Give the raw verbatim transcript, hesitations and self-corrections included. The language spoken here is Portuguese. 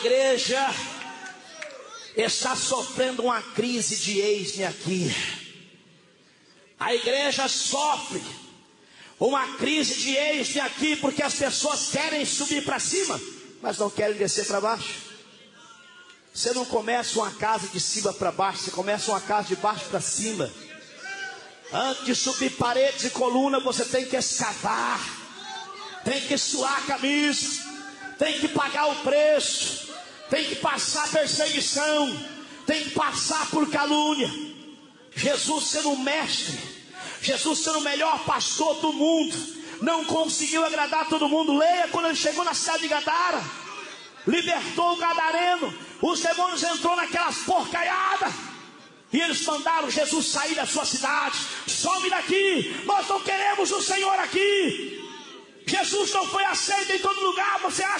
igreja está sofrendo uma crise de eis-me aqui. A igreja sofre uma crise de eis-me aqui porque as pessoas querem subir para cima, mas não querem descer para baixo. Você não começa uma casa de cima para baixo, você começa uma casa de baixo para cima. Antes de subir paredes e colunas, você tem que escavar, tem que suar a camisa, tem que pagar o preço, tem que passar perseguição, tem que passar por calúnia. Jesus sendo o mestre, Jesus sendo o melhor pastor do mundo, não conseguiu agradar todo mundo. Leia quando ele chegou na cidade de Gadara, libertou o gadareno, os demônios entrou naquelas porcaiadas, e eles mandaram Jesus sair da sua cidade. Some daqui, nós não queremos o Senhor aqui. Jesus não foi aceito em todo lugar. Você acha